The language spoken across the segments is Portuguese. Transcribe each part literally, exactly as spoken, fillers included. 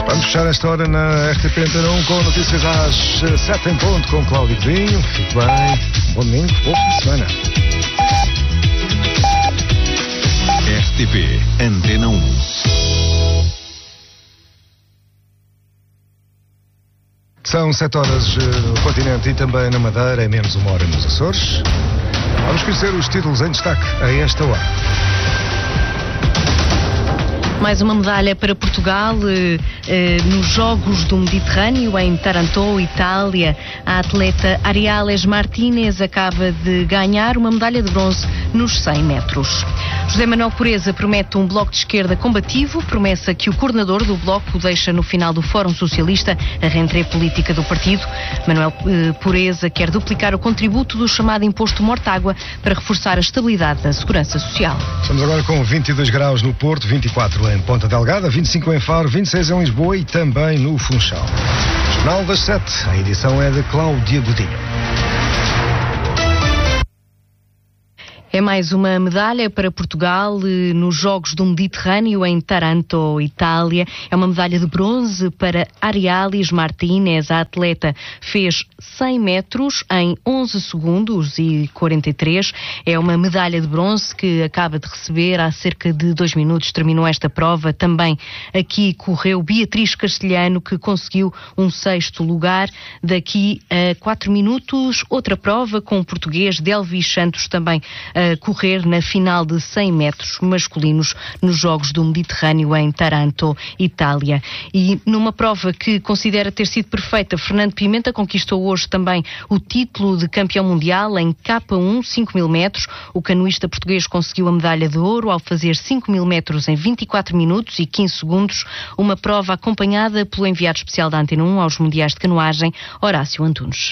Vamos fechar esta hora na R T P Antena um com notícias às sete em ponto com Cláudio Vinho. Fique bem, bom domingo, bom fim de semana. R T P Antena um. São sete horas no continente e também na Madeira, é menos uma hora nos Açores. Vamos conhecer os títulos em destaque a esta hora. Mais uma medalha para Portugal eh, eh, nos Jogos do Mediterrâneo, em Taranto, Itália. A atleta Ariales Martínez acaba de ganhar uma medalha de bronze nos cem metros. José Manuel Pureza promete um bloco de esquerda combativo, promessa que o coordenador do bloco deixa no final do Fórum Socialista, a rentrée política do partido. Manuel eh, Pureza quer duplicar o contributo do chamado imposto Mortágua para reforçar a estabilidade da segurança social. Estamos agora com vinte e dois graus no Porto, vinte e quatro em Ponta Delgada, vinte e cinco em Faro, vinte e seis em Lisboa e também no Funchal. Jornal das sete, a edição é de Cláudia Godinho. É mais uma medalha para Portugal eh, nos Jogos do Mediterrâneo em Taranto, Itália. É uma medalha de bronze para Ariales Martínez. A atleta fez cem metros em onze segundos e quarenta e três. É uma medalha de bronze que acaba de receber há cerca de dois minutos. Terminou esta prova. Também aqui correu Beatriz Castelhano, que conseguiu um sexto lugar. Daqui a quatro minutos, outra prova com o português Delvis Santos também a correr na final de cem metros masculinos nos Jogos do Mediterrâneo em Taranto, Itália. E numa prova que considera ter sido perfeita, Fernando Pimenta conquistou hoje também o título de campeão mundial em K um, cinco mil metros. O canoísta português conseguiu a medalha de ouro ao fazer cinco mil metros em vinte e quatro minutos e quinze segundos, uma prova acompanhada pelo enviado especial da Antena um aos Mundiais de Canoagem, Horácio Antunes.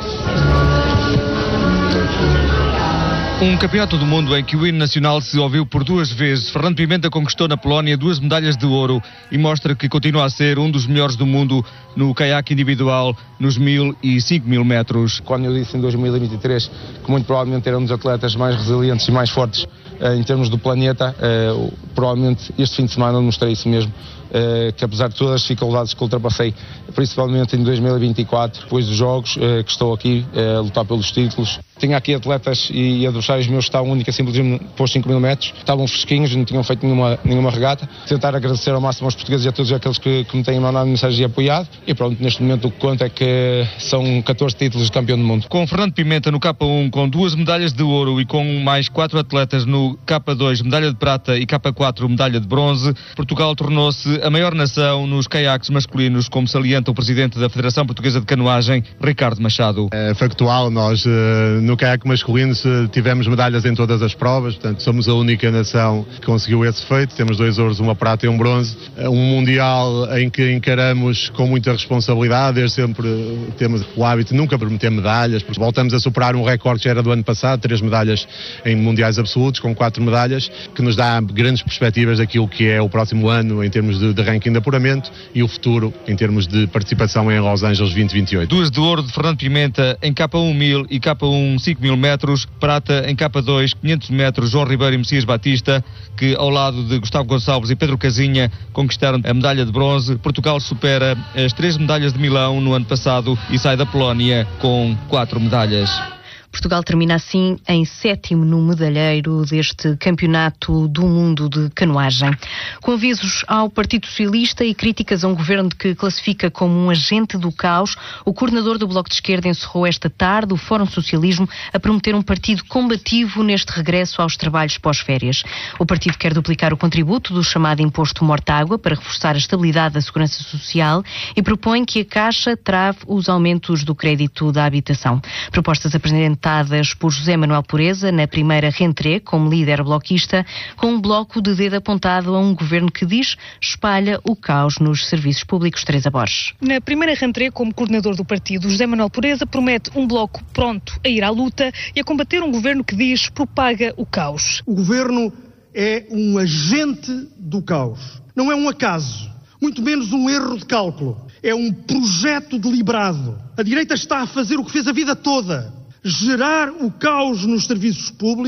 Um campeonato do mundo em que o hino nacional se ouviu por duas vezes. Fernando Pimenta conquistou na Polónia duas medalhas de ouro e mostra que continua a ser um dos melhores do mundo no caiaque individual nos mil e cinco mil metros. Quando eu disse em dois mil e vinte e três que muito provavelmente era um dos atletas mais resilientes e mais fortes eh, em termos do planeta, eh, provavelmente este fim de semana eu mostrei isso mesmo. Uh, que apesar de todas as dificuldades que ultrapassei, principalmente em dois mil e vinte e quatro, depois dos Jogos, uh, que estou aqui uh, a lutar pelos títulos. Tinha aqui atletas e adversários meus que estavam única simplesmente por cinco mil metros, estavam fresquinhos, não tinham feito nenhuma, nenhuma regata. Tentar agradecer ao máximo aos portugueses e a todos aqueles que, que me têm mandado mensagens e apoiado. E pronto, neste momento o que conta é que são catorze títulos de campeão do mundo. Com Fernando Pimenta no K um, com duas medalhas de ouro e com mais quatro atletas no K dois, medalha de prata, e K quatro, medalha de bronze, Portugal tornou-se a maior nação nos caiaques masculinos, como salienta o presidente da Federação Portuguesa de Canoagem, Ricardo Machado. É factual, nós no caiaque masculino tivemos medalhas em todas as provas, portanto somos a única nação que conseguiu esse feito, temos dois ouros, uma prata e um bronze, um mundial em que encaramos com muita responsabilidade, desde sempre temos o hábito de nunca prometer medalhas, porque voltamos a superar um recorde que era do ano passado, três medalhas em mundiais absolutos, com quatro medalhas, que nos dá grandes perspectivas daquilo que é o próximo ano em termos de, de ranking de apuramento e o futuro em termos de participação em Los Angeles vinte e vinte e oito. Duas de ouro de Fernando Pimenta em K um mil e K um cinco mil metros, prata em K dois quinhentos metros, João Ribeiro e Messias Batista, que ao lado de Gustavo Gonçalves e Pedro Casinha conquistaram a medalha de bronze. Portugal supera as três medalhas de Milão no ano passado e sai da Polónia com quatro medalhas. Portugal termina assim em sétimo no medalheiro deste campeonato do mundo de canoagem. Com avisos ao Partido Socialista e críticas a um governo que classifica como um agente do caos, o coordenador do Bloco de Esquerda encerrou esta tarde o Fórum Socialismo a prometer um partido combativo neste regresso aos trabalhos pós-férias. O partido quer duplicar o contributo do chamado imposto Mortágua para reforçar a estabilidade da segurança social e propõe que a Caixa trave os aumentos do crédito da habitação. Propostas apresentadas por José Manuel Pureza na primeira rentrée como líder bloquista, com um bloco de dedo apontado a um governo que diz espalha o caos nos serviços públicos. Teresa Borges. Na primeira rentrée como coordenador do partido, José Manuel Pureza promete um bloco pronto a ir à luta e a combater um governo que diz propaga o caos. O governo é um agente do caos. Não é um acaso, muito menos um erro de cálculo. É um projeto deliberado. A direita está a fazer o que fez a vida toda: gerar o caos nos serviços públicos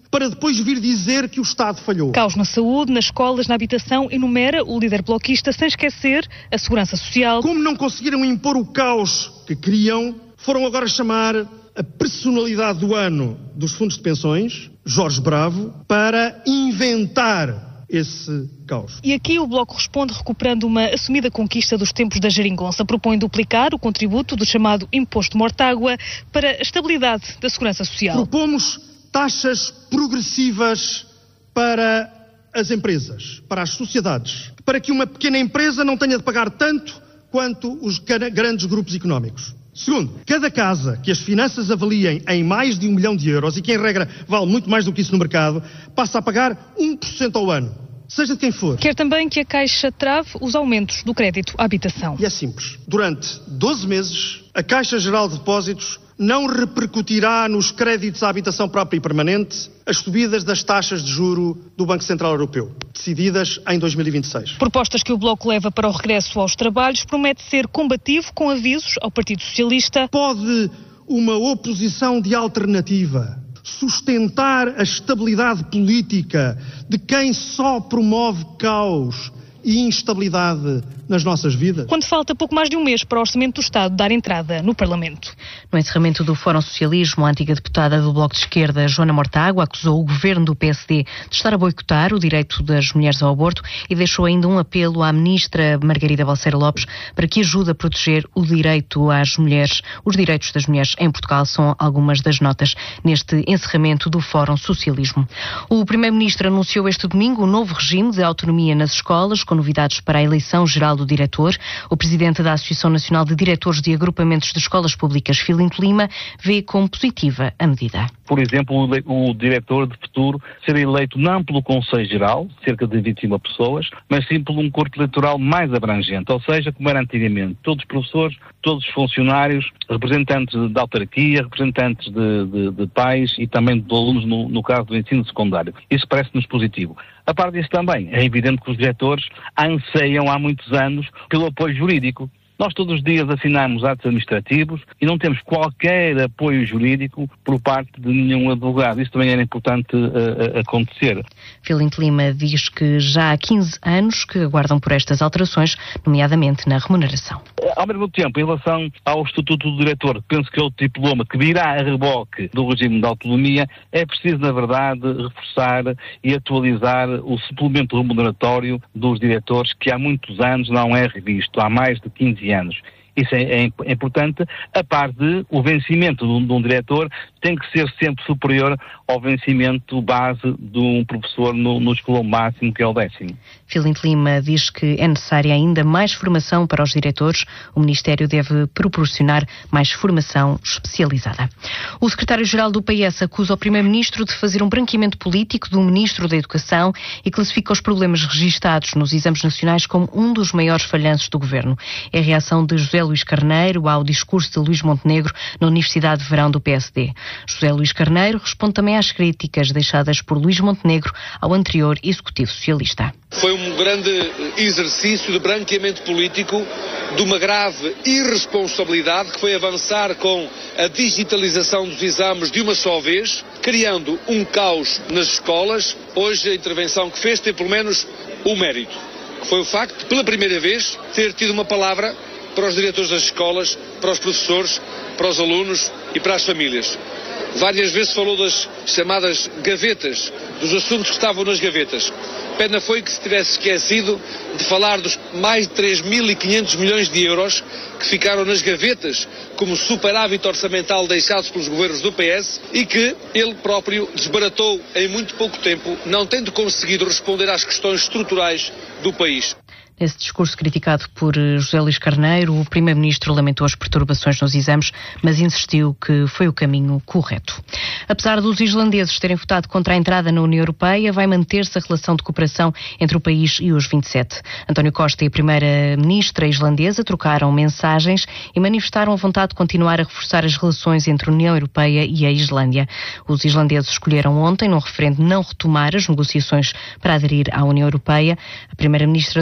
para depois vir dizer que o Estado falhou. Caos na saúde, nas escolas, na habitação, enumera o líder bloquista, sem esquecer a segurança social. Como não conseguiram impor o caos que queriam, foram agora chamar a personalidade do ano dos fundos de pensões, Jorge Bravo, para inventar esse caos. E aqui o Bloco responde recuperando uma assumida conquista dos tempos da geringonça. Propõe duplicar o contributo do chamado Imposto Mortágua para a estabilidade da segurança social. Propomos taxas progressivas para as empresas, para as sociedades, para que uma pequena empresa não tenha de pagar tanto quanto os grandes grupos económicos. Segundo, cada casa que as finanças avaliem em mais de um milhão de euros e que em regra vale muito mais do que isso no mercado, passa a pagar um por cento ao ano, seja de quem for. Quer também que a Caixa trave os aumentos do crédito à habitação. E é simples. Durante doze meses, a Caixa Geral de Depósitos não repercutirá nos créditos à habitação própria e permanente as subidas das taxas de juro do Banco Central Europeu, decididas em dois mil e vinte e seis. Propostas que o Bloco leva para o regresso aos trabalhos, promete ser combativo com avisos ao Partido Socialista. Pode uma oposição de alternativa sustentar a estabilidade política de quem só promove caos e instabilidade nas nossas vidas? Quando falta pouco mais de um mês para o Orçamento do Estado dar entrada no Parlamento. No encerramento do Fórum Socialismo, a antiga deputada do Bloco de Esquerda, Joana Mortágua, acusou o governo do P S D de estar a boicotar o direito das mulheres ao aborto e deixou ainda um apelo à ministra Margarida Balseiro Lopes para que ajude a proteger o direito às mulheres. Os direitos das mulheres em Portugal são algumas das notas neste encerramento do Fórum Socialismo. O primeiro-ministro anunciou este domingo um novo regime de autonomia nas escolas, com novidades para a eleição geral do diretor. O presidente da Associação Nacional de Diretores de Agrupamentos de Escolas Públicas, Filinto Lima, vê como positiva a medida. Por exemplo, o, o diretor de futuro ser eleito não pelo Conselho Geral, cerca de vinte e uma pessoas, mas sim por um corpo eleitoral mais abrangente, ou seja, como era antigamente, todos os professores, todos os funcionários, representantes da autarquia, representantes de, de, de pais e também de alunos no, no caso do ensino secundário. Isso parece-nos positivo. A parte disso também, é evidente que os diretores anseiam há muitos anos pelo apoio jurídico. Nós todos os dias assinamos atos administrativos e não temos qualquer apoio jurídico por parte de nenhum advogado. Isso também era importante uh, acontecer. Filinto Lima diz que já há quinze anos que aguardam por estas alterações, nomeadamente na remuneração. Ao mesmo tempo, em relação ao Estatuto do Diretor, penso que é o diploma que virá a reboque do regime de autonomia, é preciso, na verdade, reforçar e atualizar o suplemento remuneratório dos diretores, que há muitos anos não é revisto, há mais de quinze anos. Isso é, é, é importante, a par de o vencimento de um, de um diretor tem que ser sempre superior ao vencimento base de um professor no, no escalão máximo, que é o décimo. Filinto Lima diz que é necessária ainda mais formação para os diretores. O Ministério deve proporcionar mais formação especializada. O secretário-geral do P S acusa o primeiro-ministro de fazer um branqueamento político do ministro da Educação e classifica os problemas registados nos exames nacionais como um dos maiores falhanços do governo. É a reação de José Luís Carneiro ao discurso de Luís Montenegro na Universidade de Verão do P S D. José Luís Carneiro responde também às críticas deixadas por Luís Montenegro ao anterior Executivo Socialista. Foi um grande exercício de branqueamento político de uma grave irresponsabilidade que foi avançar com a digitalização dos exames de uma só vez, criando um caos nas escolas. Hoje a intervenção que fez tem pelo menos um mérito, que foi o facto de, pela primeira vez, ter tido uma palavra para os diretores das escolas, para os professores, para os alunos e para as famílias. Várias vezes falou das chamadas gavetas, dos assuntos que estavam nas gavetas. Pena foi que se tivesse esquecido de falar dos mais de três mil e quinhentos milhões de euros que ficaram nas gavetas como superávit orçamental deixados pelos governos do P S e que ele próprio desbaratou em muito pouco tempo, não tendo conseguido responder às questões estruturais do país. Nesse discurso criticado por José Luís Carneiro, o primeiro-ministro lamentou as perturbações nos exames, mas insistiu que foi o caminho correto. Apesar dos islandeses terem votado contra a entrada na União Europeia, vai manter-se a relação de cooperação entre o país e os vinte e sete. António Costa e a primeira-ministra islandesa trocaram mensagens e manifestaram a vontade de continuar a reforçar as relações entre a União Europeia e a Islândia. Os islandeses escolheram ontem, num referendo, não retomar as negociações para aderir à União Europeia. A primeira-ministra do país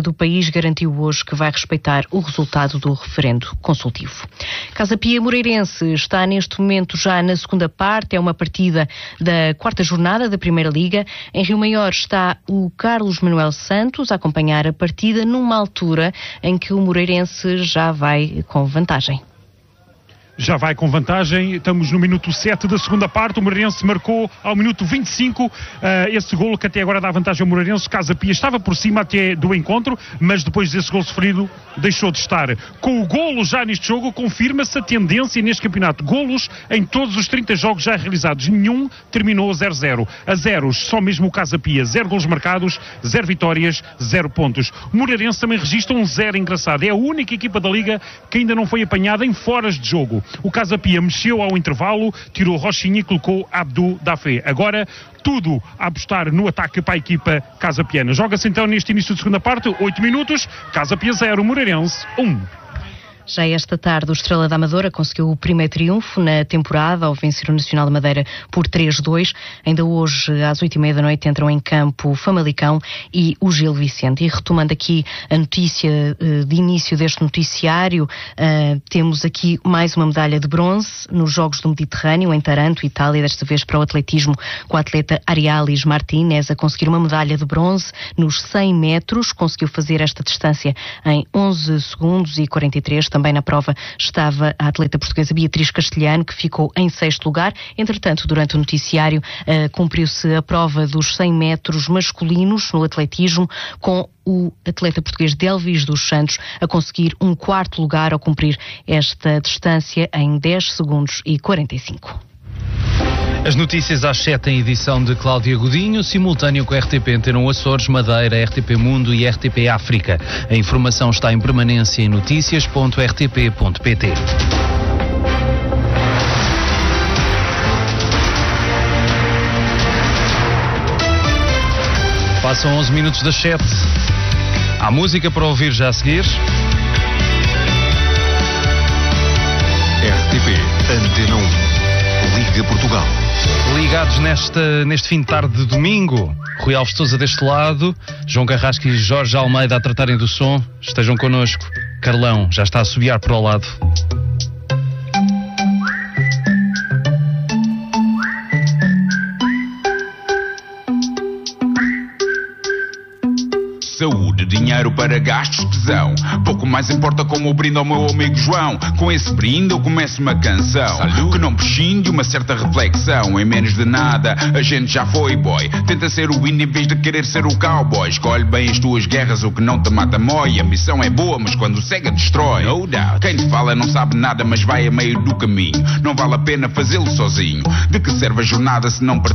Martins garantiu hoje que vai respeitar o resultado do referendo consultivo. Casa Pia Moreirense está neste momento já na segunda parte, é uma partida da quarta jornada da Primeira Liga. Em Rio Maior está o Carlos Manuel Santos a acompanhar a partida numa altura em que o Moreirense já vai com vantagem. Já vai com vantagem, estamos no minuto sete da segunda parte, o Moreirense marcou ao minuto vinte e cinco uh, esse golo que até agora dá vantagem ao Moreirense. Casa Pia estava por cima até do encontro, mas depois desse golo sofrido deixou de estar. Com o golo já neste jogo confirma-se a tendência neste campeonato, golos em todos os trinta jogos já realizados, nenhum terminou a zero zero. A zeros, só mesmo o Casa Pia, zero golos marcados, zero vitórias, zero pontos. O Moreirense também registra um zero engraçado, é a única equipa da Liga que ainda não foi apanhada em foras de jogo. O Casa Pia mexeu ao intervalo, tirou Rochinha e colocou Abdu Dafé. Agora, tudo a apostar no ataque para a equipa Casa Piana. Joga-se então neste início de segunda parte, oito minutos, Casa Pia zero, Moreirense um. Já esta tarde o Estrela da Amadora conseguiu o primeiro triunfo na temporada ao vencer o Nacional da Madeira por três a dois. Ainda hoje, às oito e meia da noite, entram em campo o Famalicão e o Gil Vicente. E retomando aqui a notícia uh, de início deste noticiário, uh, temos aqui mais uma medalha de bronze nos Jogos do Mediterrâneo, em Taranto, Itália, desta vez para o atletismo, com a atleta Arialis Martínez a conseguir uma medalha de bronze nos cem metros. Conseguiu fazer esta distância em onze segundos e quarenta e três. Também na prova estava a atleta portuguesa Beatriz Castelhano, que ficou em sexto lugar. Entretanto, durante o noticiário, uh, cumpriu-se a prova dos cem metros masculinos no atletismo, com o atleta português Delvis dos Santos a conseguir um quarto lugar ao cumprir esta distância em dez segundos e quarenta e cinco. As notícias às sete em edição de Cláudia Godinho, simultâneo com a R T P Antena Açores, Madeira, R T P Mundo e R T P África. A informação está em permanência em notícias ponto r t p ponto p t. Passam onze minutos das sete. Há música para ouvir já a seguir. R T P Antena um, Liga Portugal. Ligados nesta, neste fim de tarde de domingo, Rui Alves Sousa deste lado, João Carrasco e Jorge Almeida a tratarem do som. Estejam connosco. Carlão já está a assobiar para o lado. Saúde, dinheiro para gastos, tesão. Pouco mais importa como o brinde ao meu amigo João. Com esse brinde eu começo uma canção Salud. Que não prescinde uma certa reflexão. Em menos de nada a gente já foi boy. Tenta ser o índio em vez de querer ser o cowboy. Escolhe bem as tuas guerras, o que não te mata mói. A missão é boa, mas quando cega destrói. No doubt. Quem te fala não sabe nada, mas vai a meio do caminho. Não vale a pena fazê-lo sozinho. De que serve a jornada se não